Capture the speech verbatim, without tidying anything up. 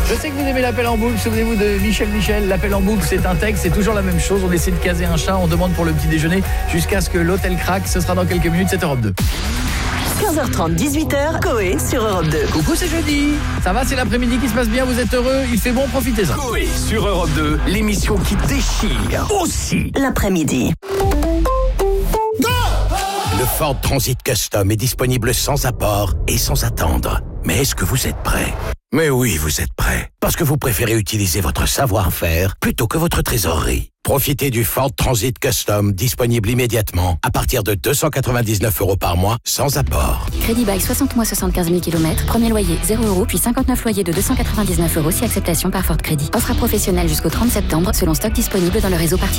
Je sais que vous aimez l'appel en boucle, souvenez-vous de Michel Michel, l'appel en boucle c'est un texte, c'est toujours la même chose, on essaie de caser un chat, on demande pour le petit déjeuner jusqu'à ce que l'hôtel craque, ce sera dans quelques minutes, c'est Europe deux. quinze heures trente, dix-huit heures, Coé sur Europe deux. Coucou, c'est jeudi. Ça va, c'est l'après-midi qui se passe bien, vous êtes heureux, il fait bon, profitez-en. Coé sur Europe deux, l'émission qui déchire aussi l'après-midi. Le Ford Transit Custom est disponible sans apport et sans attendre. Mais est-ce que vous êtes prêt ? Mais oui, vous êtes prêt. Parce que vous préférez utiliser votre savoir-faire plutôt que votre trésorerie. Profitez du Ford Transit Custom disponible immédiatement à partir de deux cent quatre-vingt-dix-neuf euros par mois sans apport. Crédit bail soixante mois, soixante-quinze mille kilomètres. Premier loyer zéro euros, puis cinquante-neuf loyers de deux cent quatre-vingt-dix-neuf euros si acceptation par Ford Crédit. Offre à professionnel jusqu'au trente septembre selon stock disponible dans le réseau participant.